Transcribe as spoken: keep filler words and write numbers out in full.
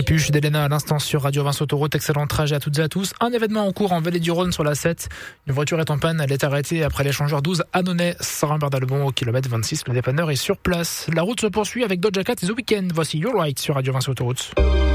Capuche d'Elena à l'instant sur Radio Vinci Autoroute. Excellent trajet à toutes et à tous. Un événement en cours en Vallée du Rhône sur la sept. Une voiture est en panne. Elle est arrêtée après l'échangeur douze Annonay, Saint-Rambert-d'Albon au kilomètre vingt-six. Le dépanneur est sur place. La route se poursuit avec Doja Cat et The Weeknd. Voici You're Right sur Radio Vinci Autoroute.